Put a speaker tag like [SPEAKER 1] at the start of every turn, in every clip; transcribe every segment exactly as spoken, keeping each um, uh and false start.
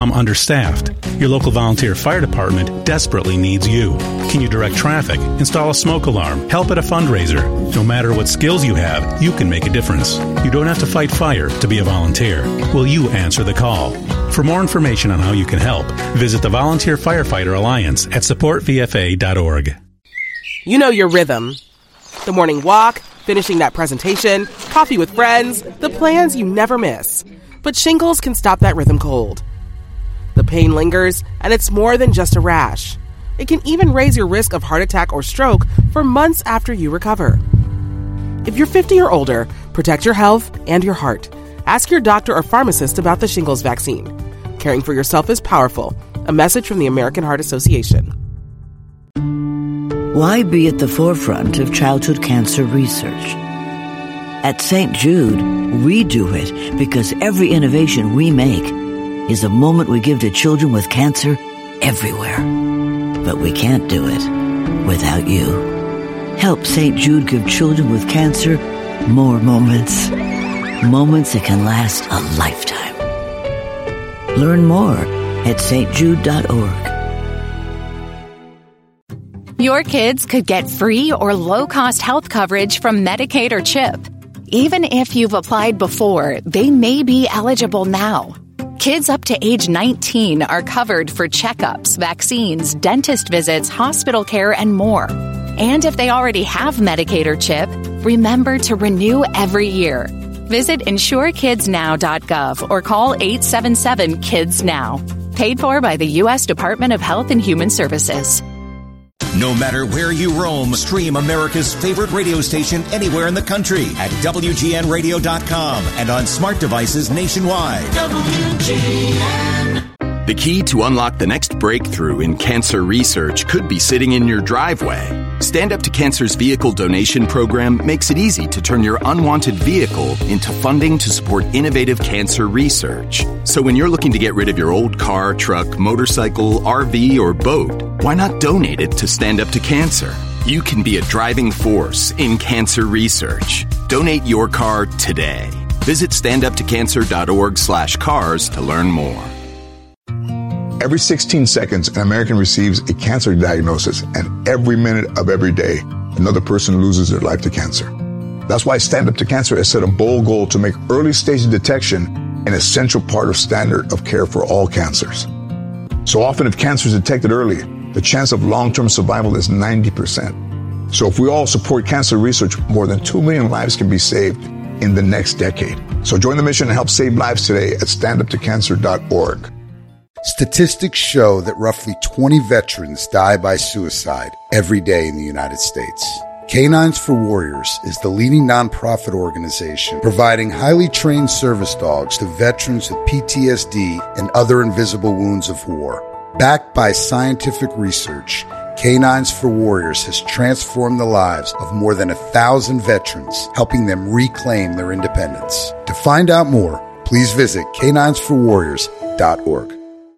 [SPEAKER 1] become understaffed. Your local volunteer fire department desperately needs you. Can you direct traffic, install a smoke alarm, help at a fundraiser? No matter what skills you have, you can make a difference. You don't have to fight fire to be a volunteer. Will you answer the call? For more information on how you can help, visit the Volunteer Firefighter Alliance at support v f a dot org.
[SPEAKER 2] You know your rhythm. The morning walk, finishing that presentation, coffee with friends, the plans you never miss. But shingles can stop that rhythm cold. The pain lingers, and it's more than just a rash. It can even raise your risk of heart attack or stroke for months after you recover. If you're fifty or older, protect your health and your heart. Ask your doctor or pharmacist about the shingles vaccine. Caring for yourself is powerful. A message from the American Heart Association.
[SPEAKER 3] Why be at the forefront of childhood cancer research? At Saint Jude, we do it because every innovation we make is a moment we give to children with cancer everywhere. But we can't do it without you. Help Saint Jude give children with cancer more moments. Moments that can last a lifetime. Learn more at s t jude dot org.
[SPEAKER 4] Your kids could get free or low-cost health coverage from Medicaid or CHIP. Even if you've applied before, they may be eligible now. Kids up to age nineteen are covered for checkups, vaccines, dentist visits, hospital care, and more. And if they already have Medicaid or CHIP, remember to renew every year. Visit insure kids now dot gov or call eight seven seven kids now. Paid for by the U S Department of Health and Human Services.
[SPEAKER 5] No matter where you roam, stream America's favorite radio station anywhere in the country at W G N radio dot com and on smart devices nationwide. W G N.
[SPEAKER 6] The key to unlock the next breakthrough in cancer research could be sitting in your driveway. Stand Up to Cancer's vehicle donation program makes it easy to turn your unwanted vehicle into funding to support innovative cancer research. So when you're looking to get rid of your old car, truck, motorcycle, R V, or boat, why not donate it to Stand Up to Cancer? You can be a driving force in cancer research. Donate your car today. Visit stand up to cancer dot org slash cars to learn more.
[SPEAKER 7] Every sixteen seconds, an American receives a cancer diagnosis, and every minute of every day, another person loses their life to cancer. That's why Stand Up to Cancer has set a bold goal to make early-stage detection an essential part of standard of care for all cancers. So often, if cancer is detected early, the chance of long-term survival is ninety percent. So if we all support cancer research, more than two million lives can be saved in the next decade. So join the mission and help save lives today at stand up to cancer dot org.
[SPEAKER 8] Statistics show that roughly twenty veterans die by suicide every day in the United States. Canines for Warriors is the leading nonprofit organization providing highly trained service dogs to veterans with P T S D and other invisible wounds of war. Backed by scientific research, Canines for Warriors has transformed the lives of more than a thousand veterans, helping them reclaim their independence. To find out more, please visit canines for warriors dot org.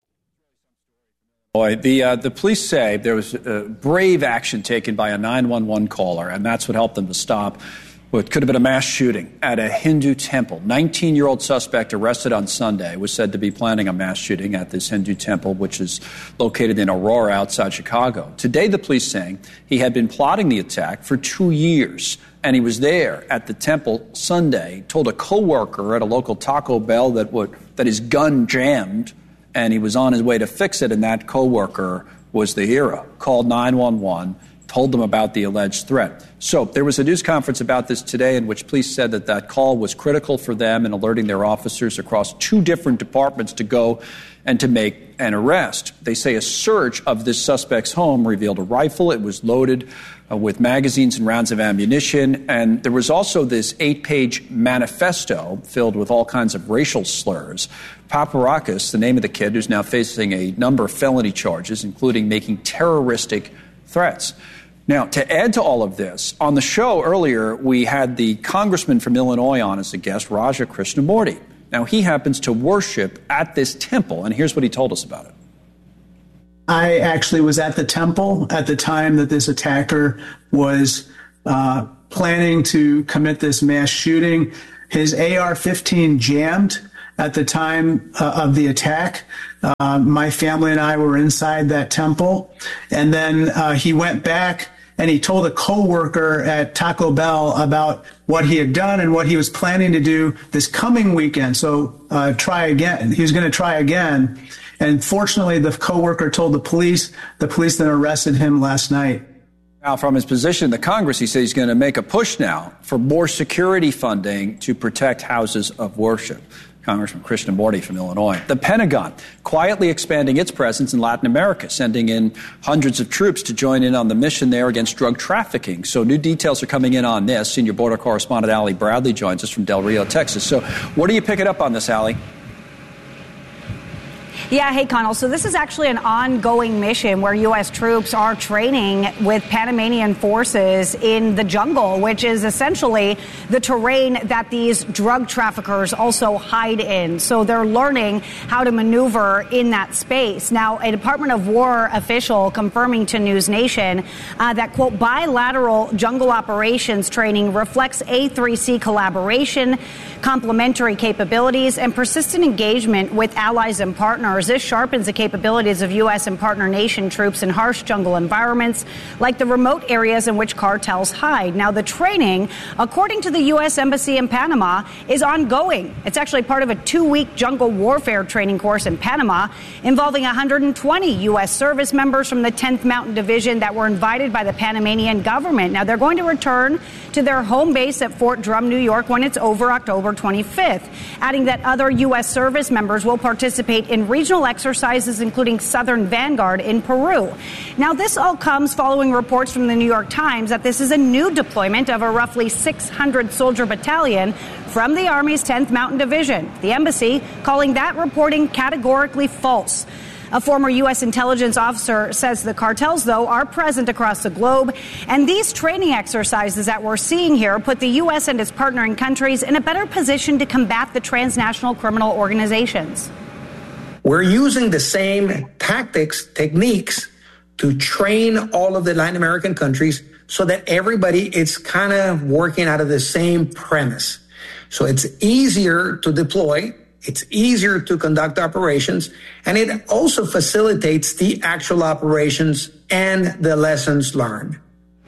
[SPEAKER 9] The uh, the police say there was uh, brave action taken by a nine one one caller, and that's what helped them to stop what could have been a mass shooting at a Hindu temple. nineteen-year-old suspect arrested on Sunday was said to be planning a mass shooting at this Hindu temple, which is located in Aurora outside Chicago. Today, the police saying he had been plotting the attack for two years, and he was there at the temple Sunday, told a coworker at a local Taco Bell that would, that his gun jammed, and he was on his way to fix it, and that coworker was the hero. Called nine one one, told them about the alleged threat. So there was a news conference about this today in which police said that that call was critical for them in alerting their officers across two different departments to go and to make an arrest. They say a search of this suspect's home revealed a rifle. It was loaded uh, with magazines and rounds of ammunition. And there was also this eight-page manifesto filled with all kinds of racial slurs. Paparakis, the name of the kid, who's now facing a number of felony charges, including making terroristic threats. Now, to add to all of this, on the show earlier, we had the congressman from Illinois on as a guest, Raja Krishnamurti. Now, he happens to worship at this temple, and here's what he told us about it.
[SPEAKER 10] I actually was at the temple at the time that this attacker was uh, planning to commit this mass shooting. His A R fifteen jammed at the time uh, of the attack. Uh, my family and I were inside that temple. And then uh, he went back and he told a coworker at Taco Bell about what he had done and what he was planning to do this coming weekend. So uh, try again. He was going to try again. And fortunately, the coworker told the police. The police then arrested him last night.
[SPEAKER 9] Now, from his position in the Congress, he said he's going to make a push now for more security funding to protect houses of worship. Congressman Krishnamurti from Illinois. The Pentagon quietly expanding its presence in Latin America, sending in hundreds of troops to join in on the mission there against drug trafficking. So new details are coming in on this. Senior border correspondent Allie Bradley joins us from Del Rio, Texas. So what are you picking up on this, Allie?
[SPEAKER 11] Yeah, hey, Connell. So this is actually an ongoing mission where U S troops are training with Panamanian forces in the jungle, which is essentially the terrain that these drug traffickers also hide in. So they're learning how to maneuver in that space. Now, a Department of War official confirming to News Nation uh, that, quote, bilateral jungle operations training reflects A three C collaboration, complementary capabilities, and persistent engagement with allies and partners. This sharpens the capabilities of U S and partner nation troops in harsh jungle environments like the remote areas in which cartels hide. Now, the training, according to the U S Embassy in Panama, is ongoing. It's actually part of a two-week jungle warfare training course in Panama involving one hundred twenty U S service members from the tenth Mountain Division that were invited by the Panamanian government. Now, they're going to return to their home base at Fort Drum, New York, when it's over October twenty-fifth, adding that other U S service members will participate in regional exercises, including Southern Vanguard in Peru. Now, this all comes following reports from the New York Times that this is a new deployment of a roughly six hundred soldier battalion from the Army's tenth Mountain Division. The embassy calling that reporting categorically false. A former U S intelligence officer says the cartels, though, are present across the globe, and these training exercises that we're seeing here put the U S and its partnering countries in a better position to combat the transnational criminal organizations.
[SPEAKER 12] We're using the same tactics, techniques to train all of the Latin American countries so that everybody is kind of working out of the same premise. So it's easier to deploy. It's easier to conduct operations, and it also facilitates the actual operations and the lessons learned.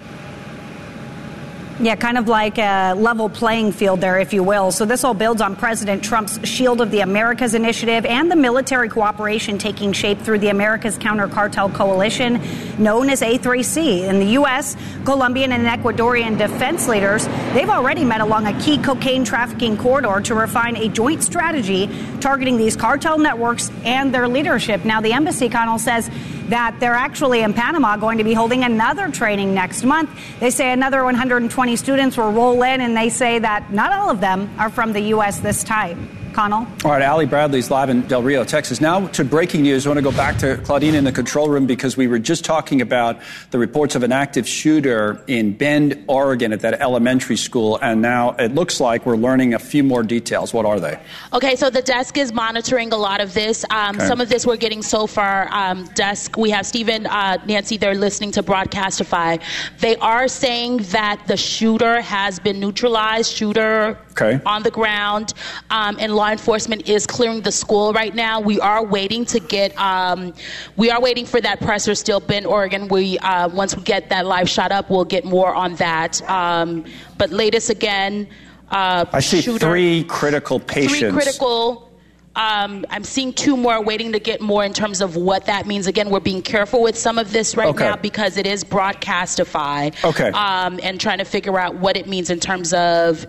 [SPEAKER 11] Yeah, kind of like a level playing field there, if you will. So this all builds on President Trump's Shield of the Americas initiative and the military cooperation taking shape through the Americas Counter Cartel Coalition, known as A three C. In the U S, Colombian and Ecuadorian defense leaders, they've already met along a key cocaine trafficking corridor to refine a joint strategy targeting these cartel networks and their leadership. Now, the embassy, Connell, says that they're actually in Panama going to be holding another training next month. They say another one hundred twenty students will roll in, and they say that not all of them are from the U S this time. Connell?
[SPEAKER 9] All right, Allie Bradley's live in Del Rio, Texas. Now to breaking news. I want to go back to Claudine in the control room because we were just talking about the reports of an active shooter in Bend, Oregon at that elementary school, and now it looks like we're learning a few more details. What are they?
[SPEAKER 13] Okay, so the desk is monitoring a lot of this. Um, okay. Some of this we're getting so far. Um, desk, we have Stephen, uh, Nancy, they're listening to Broadcastify. They are saying that the shooter has been neutralized, shooter okay. on the ground, um, and law enforcement is clearing the school right now. We are waiting to get, um, we are waiting for that presser still, Bend, Oregon. We, uh, once we get that live shot up, we'll get more on that. Um, but latest again, uh,
[SPEAKER 9] I see
[SPEAKER 13] shooter,
[SPEAKER 9] three critical patients.
[SPEAKER 13] Three critical. Um, I'm seeing two more, waiting to get more in terms of what that means. Again, we're being careful with some of this right okay. now because it is Broadcastify.
[SPEAKER 9] Okay.
[SPEAKER 13] Um, and trying to figure out what it means in terms of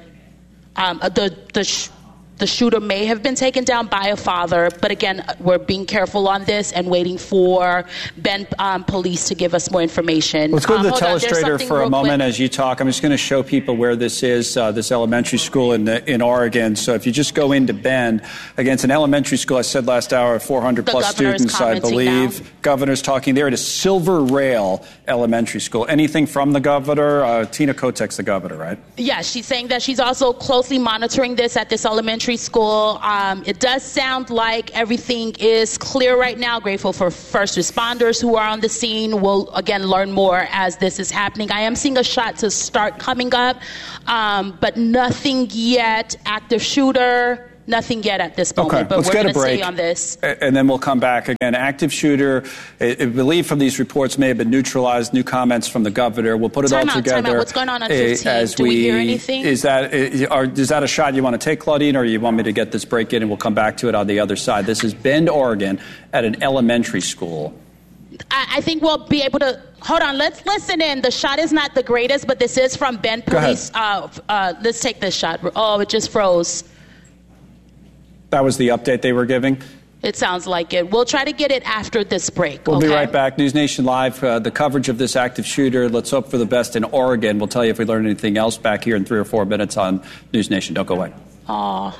[SPEAKER 13] um, the the. Sh- The shooter may have been taken down by a father, but again, we're being careful on this and waiting for Bend um, police to give us more information.
[SPEAKER 9] Let's go to the
[SPEAKER 13] um,
[SPEAKER 9] telestrator for a moment
[SPEAKER 13] quick.
[SPEAKER 9] as you talk. I'm just going to show people where this is, uh, this elementary school in the, in Oregon. So if you just go into Bend, again, it's an elementary school. I said last hour, four hundred
[SPEAKER 13] the
[SPEAKER 9] plus students, I believe. Now. Governor's talking there. It is Silver Rail Elementary School. Anything from the governor? Uh, Tina Kotek's the governor, right?
[SPEAKER 13] Yeah, she's saying that she's also closely monitoring this at this elementary school. Um, it does sound like everything is clear right now. Grateful for first responders who are on the scene. We'll, again, learn more as this is happening. I am seeing a shot to start coming up, um, but nothing yet. Active shooter, Nothing yet at this moment,
[SPEAKER 9] okay,
[SPEAKER 13] but
[SPEAKER 9] let's
[SPEAKER 13] we're
[SPEAKER 9] get
[SPEAKER 13] going
[SPEAKER 9] a
[SPEAKER 13] to
[SPEAKER 9] break,
[SPEAKER 13] stay on this.
[SPEAKER 9] And then we'll come back again. Active shooter, I, I believe from these reports, may have been neutralized. New comments from the governor. We'll put it
[SPEAKER 13] time
[SPEAKER 9] all
[SPEAKER 13] out,
[SPEAKER 9] together.
[SPEAKER 13] Time out. What's going on on fifteen?
[SPEAKER 9] As
[SPEAKER 13] Do we, we hear anything?
[SPEAKER 9] Is that, are, is that a shot you want to take, Claudine, or you want me to get this break in and we'll come back to it on the other side? This is Bend, Oregon, at an elementary school.
[SPEAKER 13] I, I think we'll be able to... Hold on, let's listen in. The shot is not the greatest, but this is from Bend Police. Uh, uh, let's take this shot. Oh, it just froze.
[SPEAKER 9] That was the update they were giving?
[SPEAKER 13] It sounds like it. We'll try to get it after this break.
[SPEAKER 9] We'll
[SPEAKER 13] okay?
[SPEAKER 9] be right back. News Nation Live, uh, the coverage of this active shooter. Let's hope for the best in Oregon. We'll tell you if we learn anything else back here in three or four minutes on News Nation. Don't go away.
[SPEAKER 13] Aw.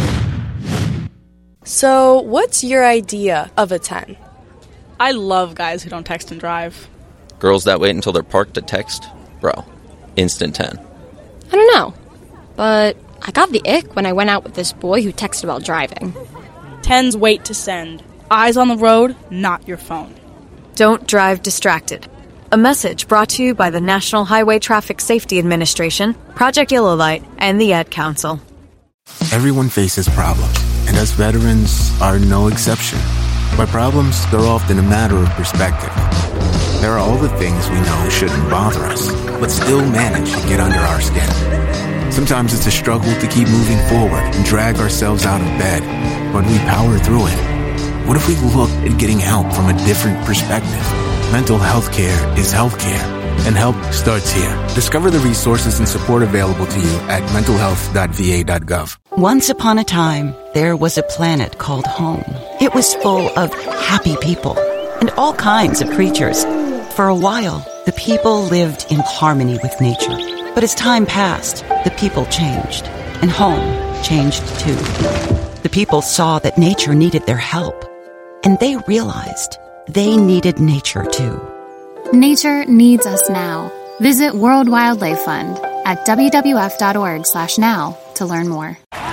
[SPEAKER 14] So, what's your idea of a ten? I love guys who don't text and drive.
[SPEAKER 15] Girls that wait until they're parked to text? Bro, instant ten.
[SPEAKER 16] I don't know, but I got the ick when I went out with this boy who texted about driving.
[SPEAKER 14] Tens wait to send. Eyes on the road, not your phone.
[SPEAKER 17] Don't drive distracted. A message brought to you by the National Highway Traffic Safety Administration, Project Yellow Light, and the Ad Council.
[SPEAKER 18] Everyone faces problems, and us veterans are no exception. But problems, they're often a matter of perspective. There are all the things we know shouldn't bother us, but still manage to get under our skin. Sometimes it's a struggle to keep moving forward and drag ourselves out of bed, but we power through it. What if we looked at getting help from a different perspective? Mental health care is health care, and help starts here. Discover the resources and support available to you at mental health dot v a dot gov.
[SPEAKER 19] Once upon a time, there was a planet called home. It was full of happy people and all kinds of creatures. For a while, the people lived in harmony with nature. But as time passed, the people changed, and home changed too. The people saw that nature needed their help, and they realized they needed nature too.
[SPEAKER 20] Nature needs us now. Visit World Wildlife Fund at w w f dot org slash now to learn more.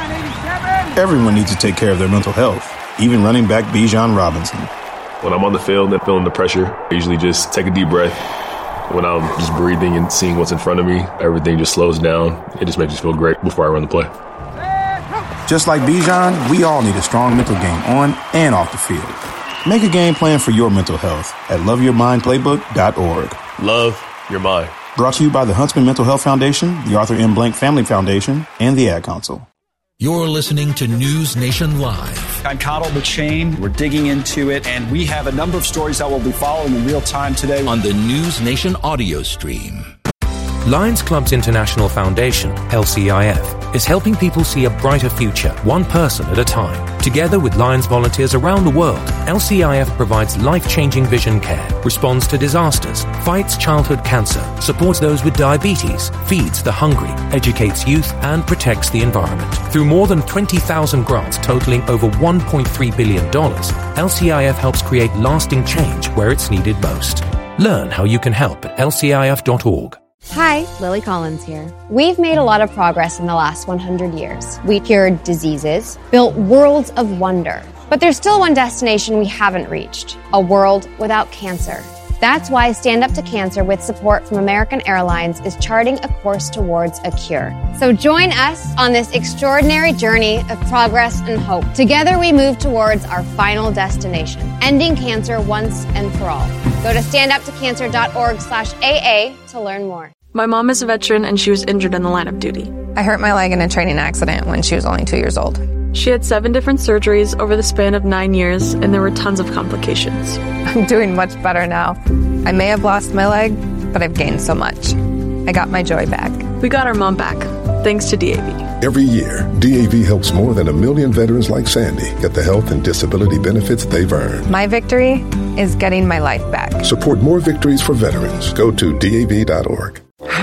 [SPEAKER 21] Everyone needs to take care of their mental health, even running back Bijan Robinson.
[SPEAKER 22] When I'm on the field and feeling the pressure, I usually just take a deep breath. When I'm just breathing and seeing what's in front of me, everything just slows down. It just makes me feel great before I run the play.
[SPEAKER 21] Just like Bijan, we all need a strong mental game on and off the field. Make a game plan for your mental health at love your mind playbook dot org.
[SPEAKER 22] Love your mind.
[SPEAKER 21] Brought to you by the Huntsman Mental Health Foundation, the Arthur M. Blank Family Foundation, and the Ad Council.
[SPEAKER 23] You're listening to News Nation Live.
[SPEAKER 9] I'm Connell McShane. We're digging into it, and we have a number of stories that we'll be following in real time today
[SPEAKER 23] on the News Nation audio stream.
[SPEAKER 24] Lions Clubs International Foundation, L C I F, is helping people see a brighter future, one person at a time. Together with Lions volunteers around the world, L C I F provides life-changing vision care, responds to disasters, fights childhood cancer, supports those with diabetes, feeds the hungry, educates youth, and protects the environment. Through more than twenty thousand grants totaling over one point three billion dollars, L C I F helps create lasting change where it's needed most. Learn how you can help at L C I F dot org.
[SPEAKER 25] Hi, Lily Collins here. We've made a lot of progress in the last one hundred years. We cured diseases, built worlds of wonder. But there's still one destination we haven't reached, a world without cancer. That's why Stand Up to Cancer, with support from American Airlines, is charting a course towards a cure. So join us on this extraordinary journey of progress and hope. Together we move towards our final destination, ending cancer once and for all. Go to stand up to cancer dot org slash A A to learn more.
[SPEAKER 26] My mom is a veteran and she was injured in the line of duty.
[SPEAKER 27] I hurt my leg in a training accident when she was only two years old.
[SPEAKER 26] She had seven different surgeries over the span of nine years, and there were tons of complications.
[SPEAKER 27] I'm doing much better now. I may have lost my leg, but I've gained so much. I got my joy back.
[SPEAKER 26] We got our mom back, thanks to D A V.
[SPEAKER 28] Every year, D A V helps more than a million veterans like Sandy get the health and disability benefits they've earned.
[SPEAKER 27] My victory is getting my life back.
[SPEAKER 28] Support more victories for veterans. Go to D A V dot org.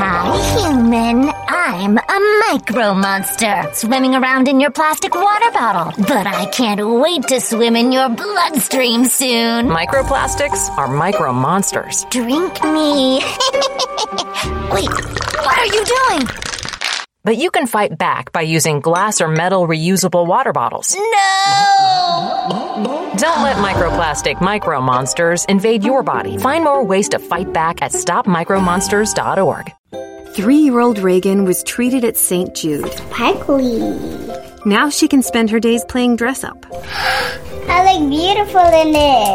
[SPEAKER 29] Hi, human. I'm a micro monster, swimming around in your plastic water bottle. But I can't wait to swim in your bloodstream soon.
[SPEAKER 30] Microplastics are micro monsters.
[SPEAKER 29] Drink me. Wait, what are you doing?
[SPEAKER 30] But you can fight back by using glass or metal reusable water bottles.
[SPEAKER 29] No!
[SPEAKER 30] Don't let microplastic micro monsters invade your body. Find more ways to fight back at stop micro monsters dot org.
[SPEAKER 31] Three-year-old Reagan was treated at Saint Jude.
[SPEAKER 29] Parkley.
[SPEAKER 1] Now she can spend her days playing dress up.
[SPEAKER 29] I look beautiful in it.